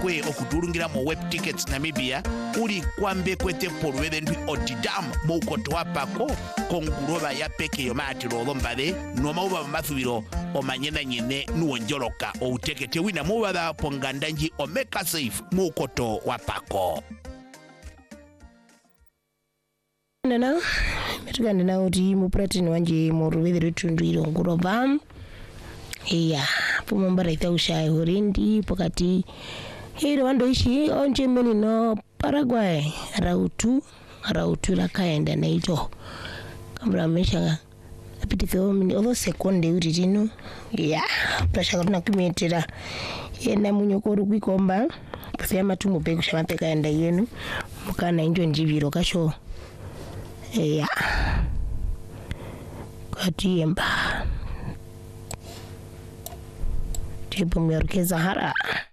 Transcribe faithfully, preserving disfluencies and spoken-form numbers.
kwe okutulungira mu Web Tickets Namibia uli kwambe kwete polwele ndwi odidam moukoto wapako konguloba ya peke yomati lolombale nomauba mathubiro omanyena nyine nuonjoloka outekete wina mubada pongandanji omeka safe moukoto wapako. Nana metuganda na uti mupratini wanje muruwedhere tundwiro nguroba iya pumo mbaraita ushai horindi pokati hiro wando ishi onje meni no Paraguay rautu rautu la kaenda na ito kamra mesha apitiko mini ovo sekonde uri jino iya prasha kuna kumetera yena munyokoru kwikomba pafia matumu pegu shama peka enda yenu mukana injo njibiro kasho iya kati yemba tipo miorkeza hara